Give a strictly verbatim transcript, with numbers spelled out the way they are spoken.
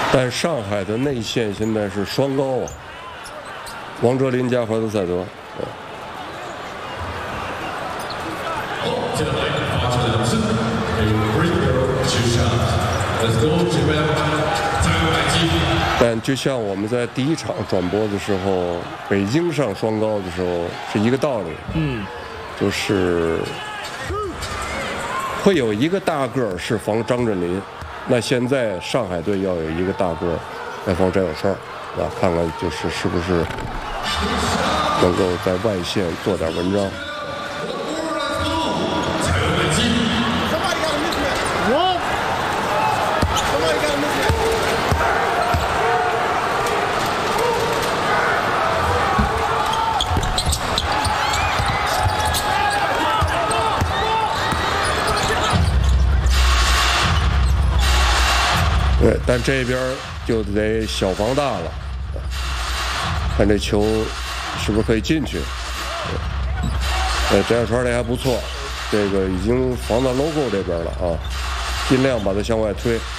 但上海的内线现在是双高啊，王哲林加怀特塞德。 这个发出的是有 free throw shot，Let's go Japan， 再有反击。 但就像我们在第一场转播的时候，北京上双高的时候是一个道理， 嗯， 就是会有一个大个儿是防张镇麟，那现在上海队要有一个大个儿来防翟小川，啊，看看就是是不是能够在外线做点文章。对，但这边就得小防大了，看这球是不是可以进去。呃，翟小川这还不错，这个已经防到 logo 这边了啊，尽量把它向外推。